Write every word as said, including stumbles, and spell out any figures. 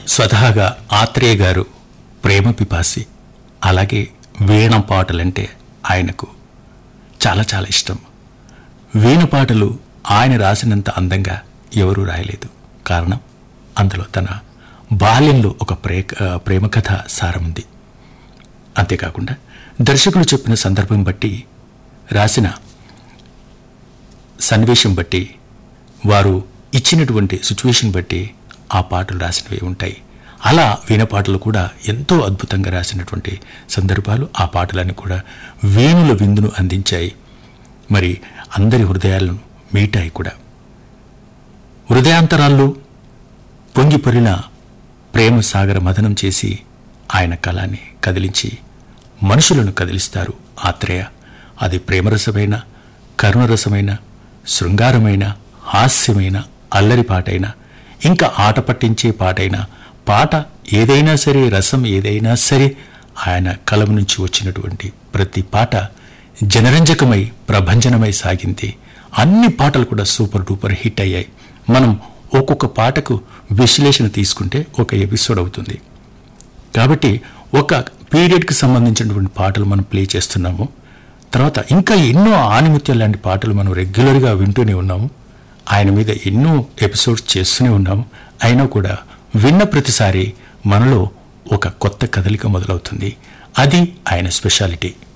స్వతహాగా ఆత్రేయ గారు ప్రేమ పిపాసి. అలాగే వీణ పాటలంటే ఆయనకు చాలా చాలా ఇష్టం. వీణ పాటలు ఆయన రాసినంత అందంగా ఎవరూ రాయలేదు. కారణం, అందులో తన బాల్యంలో ఒక ప్రే ప్రేమ కథ సారం ఉంది. అంతేకాకుండా దర్శకులు చెప్పిన సందర్భం బట్టి, రాసిన సన్నివేశం బట్టి, వారు ఇచ్చినటువంటి సిచ్యువేషన్ బట్టి ఆ పాటలు రాసినవి ఉంటాయి. అలా వీణ పాటలు కూడా ఎంతో అద్భుతంగా రాసినటువంటి సందర్భాలు, ఆ పాటలన్నీ కూడా వేణుల విందును అందించాయి. మరి అందరి హృదయాలను మీటాయి కూడా. హృదయాంతరాల్లో పొంగిపొరిన ప్రేమ సాగర మదనం చేసి ఆయన కళాన్ని కదిలించి మనుషులను కదిలిస్తారు ఆత్రేయ. అది ప్రేమరసమైన, కరుణరసమైన, శృంగారమైన, హాస్యమైన, అల్లరి పాటైన, ఇంకా ఆట పట్టించే పాటైన, పాట ఏదైనా సరే, రసం ఏదైనా సరే, ఆయన కలం నుంచి వచ్చినటువంటి ప్రతి పాట జనరంజకమై ప్రభంజనమై సాగింది. అన్ని పాటలు కూడా సూపర్ డూపర్ హిట్ అయ్యాయి. మనం ఒక్కొక్క పాటకు విశ్లేషణ తీసుకుంటే ఒక ఎపిసోడ్ అవుతుంది. కాబట్టి ఒక పీరియడ్కి సంబంధించినటువంటి పాటలు మనం ప్లే చేస్తున్నాము. తర్వాత ఇంకా ఎన్నో ఆణిముత్యాలు లాంటి పాటలు మనం రెగ్యులర్గా వింటూనే ఉన్నాము. ఆయన మీద ఎన్నో ఎపిసోడ్స్ చేస్తూనే ఉన్నాము. అయినా కూడా విన్న ప్రతిసారి మనలో ఒక కొత్త కదలిక మొదలవుతుంది. అది ఆయన స్పెషాలిటీ.